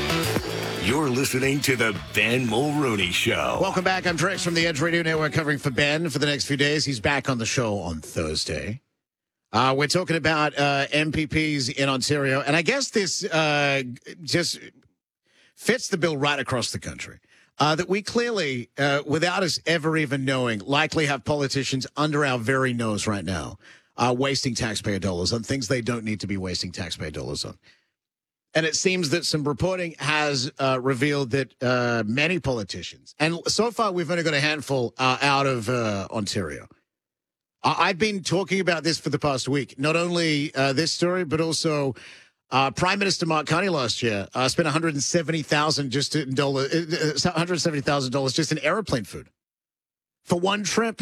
You're listening to the Ben Mulrooney Show. Welcome back. I'm Drex from the Edge Radio Network covering for Ben for the next few days. He's back on the show on Thursday. We're talking about MPPs in Ontario, and I guess this just fits the bill right across the country. That we clearly, without us ever even knowing, likely have politicians under our very nose right now wasting taxpayer dollars on things they don't need to be wasting taxpayer dollars on. And it seems that some reporting has revealed that many politicians, and so far we've only got a handful out of Ontario. I've been talking about this for the past week, not only this story, but also Prime Minister Mark Carney last year spent $170,000 just in $170,000 just in airplane food for one trip.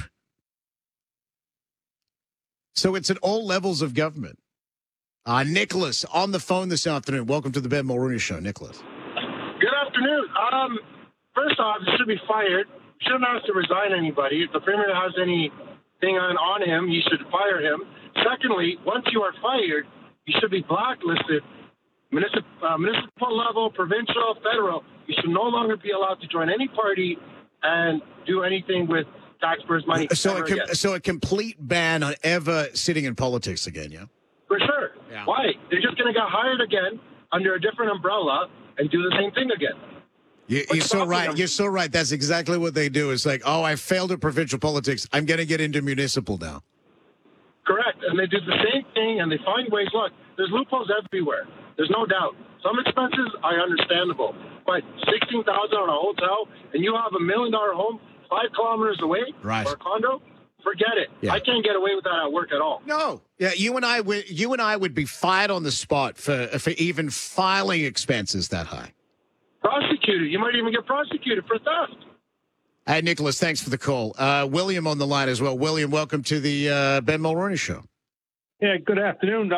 So it's at all levels of government. Nicholas on the phone this afternoon. Welcome to the Ben Mulrooney Show, Nicholas. Good afternoon. First off, he should be fired. Shouldn't have to resign anybody. If the premier has anything on him, you should fire him. Secondly, once you are fired, you should be blacklisted. Municipal level, provincial, federal. You should no longer be allowed to join any party and do anything with taxpayers' money. So a complete ban on ever sitting in politics again, yeah? For sure. Yeah. Why? They're just going to get hired again under a different umbrella and do the same thing again. You're so right. Them? You're so right. That's exactly what they do. It's like, oh, I failed at provincial politics. I'm going to get into municipal now. Correct. And they do the same thing, and they find ways. Look, there's loopholes everywhere. There's no doubt. Some expenses are understandable. But $16,000 on a hotel, and you have $1 million home 5 kilometers away, right, or a condo, forget it. Yeah. I can't get away with that at work at all. No. Yeah, you and I would be fired on the spot for even filing expenses that high. Prosecuted. You might even get prosecuted for theft. Hey, Nicholas, thanks for the call. William on the line as well. William, welcome to the Ben Mulrooney Show. Yeah, good afternoon.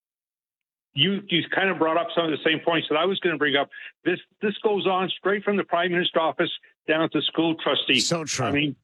You kind of brought up some of the same points that I was going to bring up. This goes on straight from the Prime Minister's office down to school trustees. So true. I mean,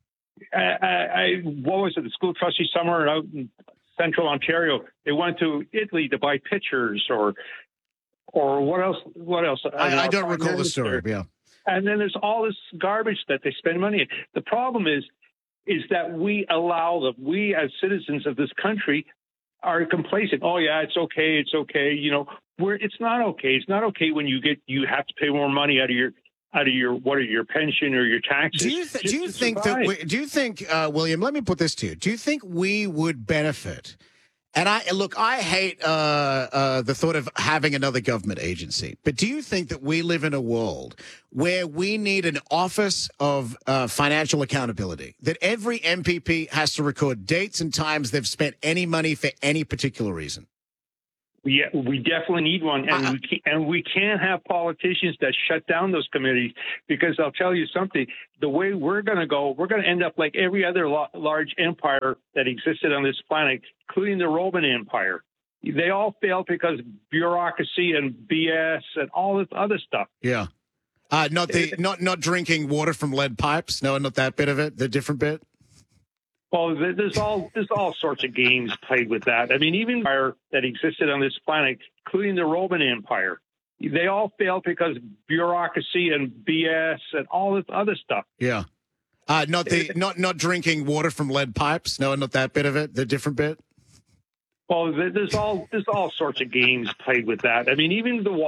what was it? The school trustee somewhere out in central Ontario. They went to Italy to buy pictures or what else? What else? I don't recall the story. Yeah. And then there's all this garbage that they spend money in. The problem is that we as citizens of this country are complacent. Oh yeah, it's okay. You know, it's not okay. It's not okay when you have to pay more money out of your pension or your taxes. Do you think, William, let me put this to you. Do you think we would benefit? And I hate the thought of having another government agency. But do you think that we live in a world where we need an office of financial accountability, that every MPP has to record dates and times they've spent any money for any particular reason? Yeah, we definitely need one, and we can't have politicians that shut down those committees, because I'll tell you something, the way we're going to go, we're going to end up like every other large empire that existed on this planet, including the Roman Empire. They all failed because bureaucracy and BS and all this other stuff. Yeah. Not drinking water from lead pipes. No, not that bit of it. The different bit. Well, there's all sorts of games played with that. I mean, even empire that existed on this planet, including the Roman Empire, they all failed because bureaucracy and BS and all this other stuff. Yeah. Not drinking water from lead pipes. No, not that bit of it. The different bit. Well, there's all sorts of games played with that. I mean, even the